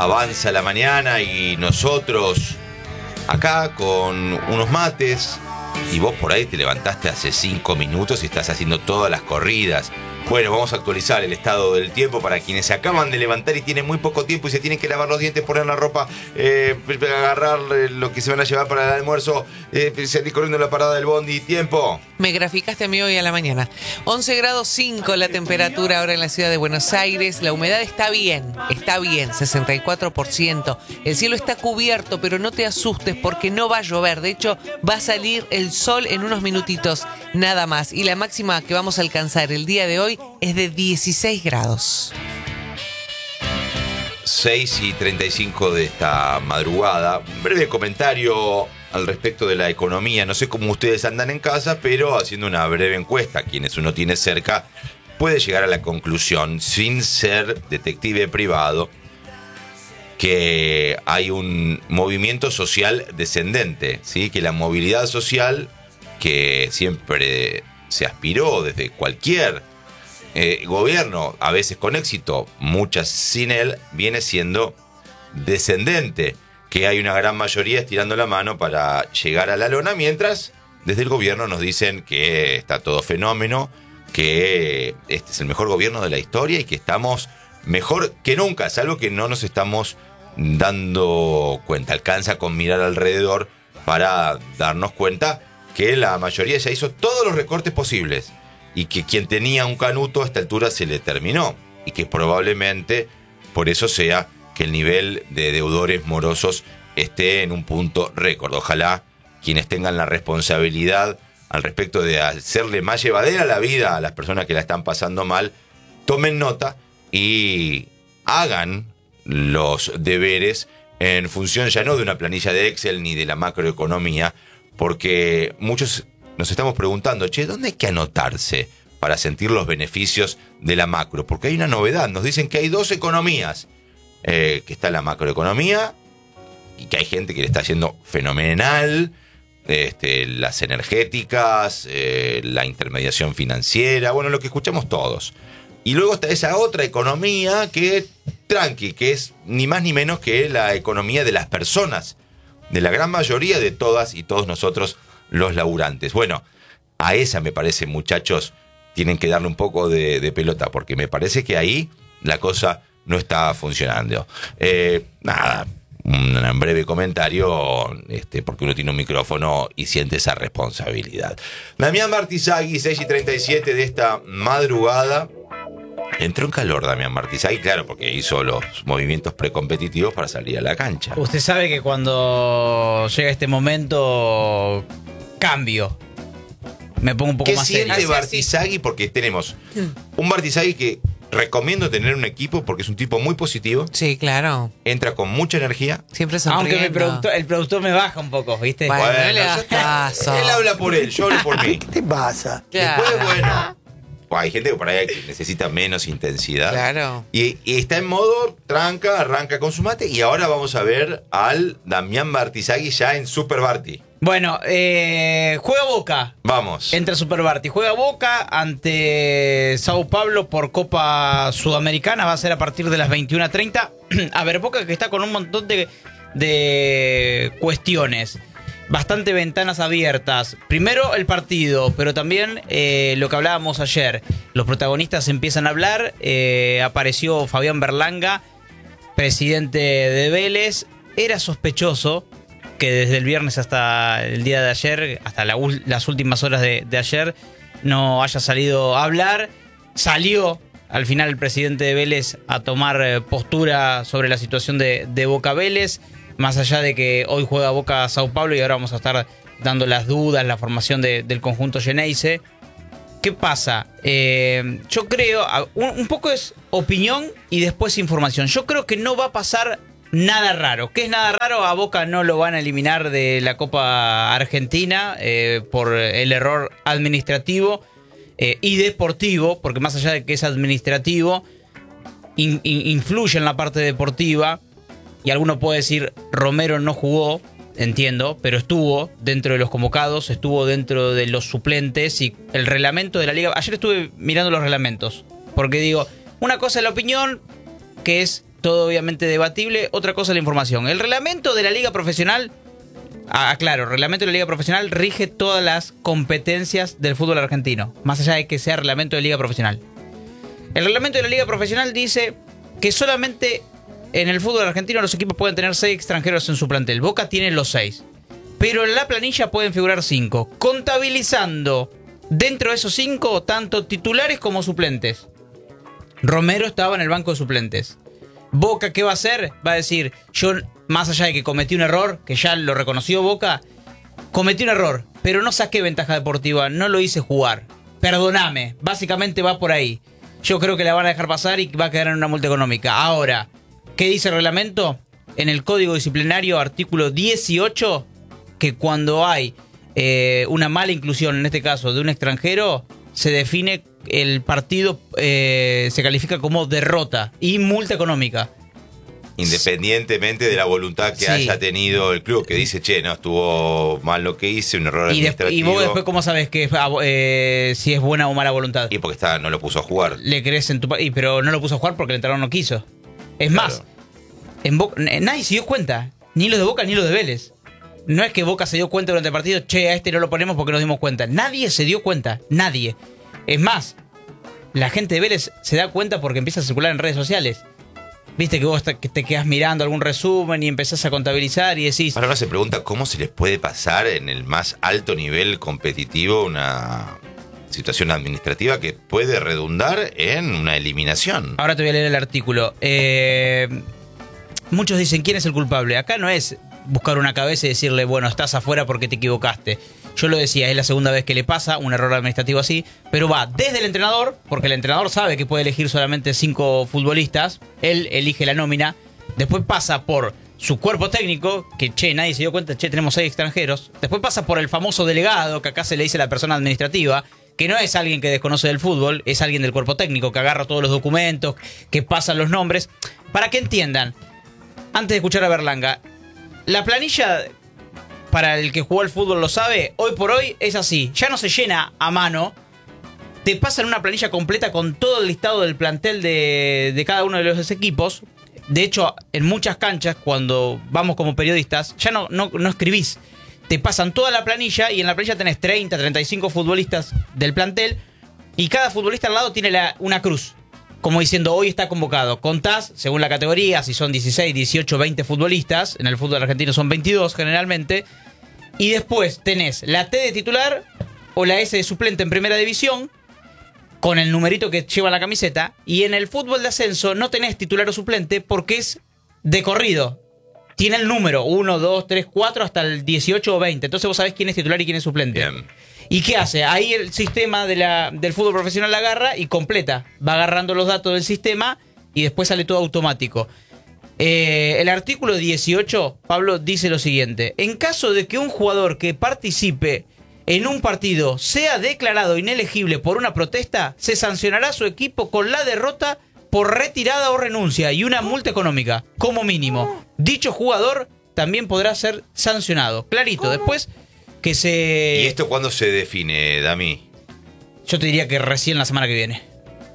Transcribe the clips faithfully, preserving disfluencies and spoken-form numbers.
avanza la mañana y nosotros acá con unos mates y vos por ahí te levantaste hace cinco minutos y estás haciendo todas las corridas. Bueno, vamos a actualizar el estado del tiempo para quienes se acaban de levantar y tienen muy poco tiempo y se tienen que lavar los dientes, poner la ropa, eh, agarrar lo que se van a llevar para el almuerzo, eh, salir corriendo la parada del bondi. Tiempo. Me graficaste a mí hoy a la mañana. once grados cinco la temperatura ahora en la ciudad de Buenos Aires. La humedad está bien, está bien, sesenta y cuatro por ciento. El cielo está cubierto, pero no te asustes porque no va a llover. De hecho, va a salir el sol en unos minutitos, nada más. Y la máxima que vamos a alcanzar el día de hoy es de dieciséis grados. seis y treinta y cinco de esta madrugada. Un breve comentario al respecto de la economía. No sé cómo ustedes andan en casa, pero haciendo una breve encuesta a quienes uno tiene cerca, puede llegar a la conclusión, sin ser detective privado, que hay un movimiento social descendente, ¿sí? Que la movilidad social, que siempre se aspiró desde cualquier eh, gobierno, a veces con éxito, muchas sin él, viene siendo descendente, que hay una gran mayoría estirando la mano para llegar a la lona, mientras desde el gobierno nos dicen que está todo fenómeno, que este es el mejor gobierno de la historia y que estamos mejor que nunca, salvo que no nos estamos dando cuenta. Alcanza con mirar alrededor para darnos cuenta que la mayoría ya hizo todos los recortes posibles y que quien tenía un canuto a esta altura se le terminó y que probablemente por eso sea que el nivel de deudores morosos esté en un punto récord. Ojalá quienes tengan la responsabilidad al respecto de hacerle más llevadera la vida a las personas que la están pasando mal, tomen nota y hagan los deberes en función ya no de una planilla de Excel ni de la macroeconomía, porque muchos nos estamos preguntando, che, ¿dónde hay que anotarse para sentir los beneficios de la macro? Porque hay una novedad, nos dicen que hay dos economías, eh, que está la macroeconomía y que hay gente que le está yendo fenomenal, este, las energéticas, eh, la intermediación financiera, bueno, lo que escuchamos todos. Y luego está esa otra economía que, tranqui, que es ni más ni menos que la economía de las personas, de la gran mayoría de todas y todos nosotros los laburantes. Bueno, a esa me parece, muchachos, tienen que darle un poco de, de pelota, porque me parece que ahí la cosa no está funcionando. Eh, nada, un breve comentario, este, porque uno tiene un micrófono y siente esa responsabilidad. Damián Martizagui, seis y treinta y siete de esta madrugada. Entró en calor Damián Martizagui, claro, porque hizo los movimientos precompetitivos para salir a la cancha. Usted sabe que cuando llega este momento, cambio. Me pongo un poco ¿Qué más serio. ¿Qué siente Martizagui? Porque tenemos un Martizagui que recomiendo tener un equipo porque es un tipo muy positivo. Sí, claro. Entra con mucha energía. Siempre sonriendo. Aunque mi productor, el productor me baja un poco, ¿viste? Bueno, Bueno, no le hagas yo te- caso. él habla por él, yo hablo por mí. ¿Qué te pasa? Claro. Después, bueno, hay gente que por ahí necesita menos intensidad. Claro. Y, y está en modo tranca, arranca con su mate. Y ahora vamos a ver al Damián Martizagui ya en Super Barty. Bueno, eh, juega Boca. Vamos. Entra Super Barty. Juega Boca ante Sao Paulo por Copa Sudamericana. Va a ser a partir de las veintiuna treinta. A ver, Boca que está con un montón de, de cuestiones. Bastante ventanas abiertas. Primero el partido, pero también eh, lo que hablábamos ayer. Los protagonistas empiezan a hablar. Eh, apareció Fabián Berlanga, presidente de Vélez. Era sospechoso que desde el viernes hasta el día de ayer, hasta la, las últimas horas de, de ayer, no haya salido a hablar. Salió al final el presidente de Vélez a tomar eh, postura sobre la situación de, de Boca Vélez. Más allá de que hoy juega Boca Sao Paulo y ahora vamos a estar dando las dudas, la formación de, del conjunto Geneise. ¿Qué pasa? Eh, yo creo, un, un poco es opinión y después información. Yo creo que no va a pasar nada raro. ¿Qué es nada raro? A Boca no lo van a eliminar de la Copa Argentina eh, por el error administrativo eh, y deportivo, porque más allá de que es administrativo, in, in, influye en la parte deportiva. Y alguno puede decir, Romero no jugó, entiendo, pero estuvo dentro de los convocados, estuvo dentro de los suplentes y el reglamento de la liga. Ayer estuve mirando los reglamentos, porque digo, una cosa es la opinión, que es todo obviamente debatible. Otra cosa es la información. El reglamento de la Liga Profesional, ah, claro, el reglamento de la Liga Profesional rige todas las competencias del fútbol argentino, más allá de que sea reglamento de Liga Profesional. El reglamento de la Liga Profesional dice que solamente en el fútbol argentino los equipos pueden tener seis extranjeros en su plantel. Boca tiene los seis. Pero en la planilla pueden figurar cinco, contabilizando dentro de esos cinco tanto titulares como suplentes. Romero estaba en el banco de suplentes. Boca, ¿qué va a hacer? Va a decir, yo, más allá de que cometí un error, que ya lo reconoció Boca, cometí un error, pero no saqué ventaja deportiva, no lo hice jugar. Perdóname, básicamente va por ahí. Yo creo que la van a dejar pasar y va a quedar en una multa económica. Ahora, ¿qué dice el reglamento? En el Código Disciplinario, artículo dieciocho, que cuando hay eh, una mala inclusión, en este caso, de un extranjero, se define el partido, eh, se califica como derrota y multa económica. Independientemente de la voluntad que sí. haya tenido el club, que dice, che, no, estuvo mal lo que hice, un error Y, de, administrativo. y vos después, ¿cómo sabes que eh, si es buena o mala voluntad? Y porque está, no lo puso a jugar. Le crees en tu y, pero no lo puso a jugar porque el entrenador no quiso. Es claro. más, en Boca, nadie se dio cuenta, ni los de Boca ni los de Vélez. No es que Boca se dio cuenta durante el partido, che, a este no lo ponemos porque nos dimos cuenta. Nadie se dio cuenta, nadie. Es más, la gente de Vélez se da cuenta porque empieza a circular en redes sociales. Viste que vos te, que te quedas mirando algún resumen y empezás a contabilizar y decís... Ahora uno se pregunta cómo se les puede pasar en el más alto nivel competitivo una situación administrativa que puede redundar en una eliminación. Ahora te voy a leer el artículo. Eh, muchos dicen, ¿quién es el culpable? Acá no es buscar una cabeza y decirle, bueno, estás afuera porque te equivocaste. Yo lo decía, es la segunda vez que le pasa un error administrativo así, pero va desde el entrenador, porque el entrenador sabe que puede elegir solamente cinco futbolistas, él elige la nómina, después pasa por su cuerpo técnico, que che, nadie se dio cuenta, che, tenemos seis extranjeros, después pasa por el famoso delegado, que acá se le dice a la persona administrativa, que no es alguien que desconoce del fútbol, es alguien del cuerpo técnico, que agarra todos los documentos, que pasan los nombres, para que entiendan, antes de escuchar a Berlanga, la planilla... Para el que jugó al fútbol lo sabe, hoy por hoy es así. Ya no se llena a mano. Te pasan una planilla completa con todo el listado del plantel de, de cada uno de los equipos. De hecho, en muchas canchas, cuando vamos como periodistas, ya no, no, no escribís. Te pasan toda la planilla y en la planilla tenés treinta, treinta y cinco futbolistas del plantel. Y cada futbolista al lado tiene la, una cruz. Como diciendo, hoy está convocado. Contás, según la categoría, si son dieciséis, dieciocho, veinte futbolistas. En el fútbol argentino son veintidós generalmente. Y después tenés la T de titular o la S de suplente en primera división, con el numerito que lleva la camiseta. Y en el fútbol de ascenso no tenés titular o suplente porque es de corrido. Tiene el número uno, dos, tres, cuatro hasta el dieciocho o veinte. Entonces vos sabés quién es titular y quién es suplente. Bien. ¿Y qué hace? Ahí el sistema de la, del fútbol profesional la agarra y completa. Va agarrando los datos del sistema y después sale todo automático. Eh, el artículo dieciocho, Pablo, dice lo siguiente. En caso de que un jugador que participe en un partido sea declarado inelegible por una protesta, se sancionará a su equipo con la derrota por retirada o renuncia y una multa económica, como mínimo. Dicho jugador también podrá ser sancionado. Clarito, después que se... ¿Y esto cuándo se define, Dami? Yo te diría que recién la semana que viene.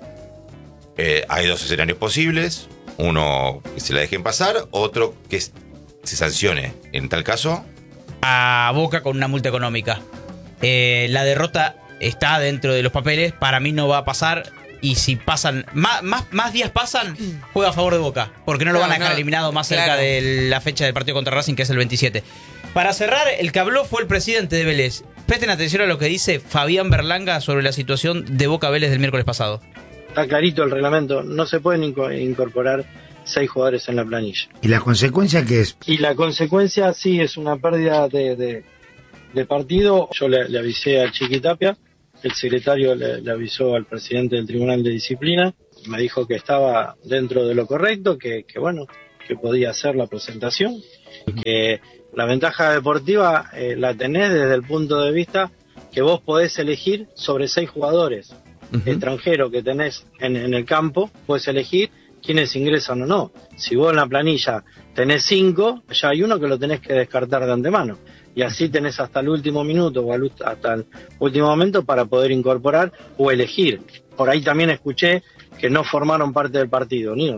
Eh, hay dos escenarios posibles. Uno que se la dejen pasar, otro que se sancione. En tal caso... A Boca con una multa económica. Eh, la derrota está dentro de los papeles. Para mí no va a pasar. Y si pasan, más, más, más días pasan, juega a favor de Boca. Porque no lo Claro, van a dejar no, eliminado más cerca claro. de la fecha del partido contra Racing, que es el veintisiete. Para cerrar, el que habló fue el presidente de Vélez. Presten atención a lo que dice Fabián Berlanga sobre la situación de Boca Vélez del miércoles pasado. Está clarito el reglamento. No se pueden inco- incorporar seis jugadores en la planilla. ¿Y la consecuencia qué es? Y la consecuencia sí es una pérdida de, de, de partido. Yo le, le avisé a Chiquitapia, el secretario le, le avisó al presidente del Tribunal de Disciplina, me dijo que estaba dentro de lo correcto, que, que bueno, que podía hacer la presentación, que la ventaja deportiva eh, la tenés desde el punto de vista que vos podés elegir sobre seis jugadores uh-huh. extranjeros que tenés en, en el campo, podés elegir quiénes ingresan o no. Si vos en la planilla tenés cinco, ya hay uno que lo tenés que descartar de antemano. Y así tenés hasta el último minuto o hasta el último momento para poder incorporar o elegir. Por ahí también escuché que no formaron parte del partido, ni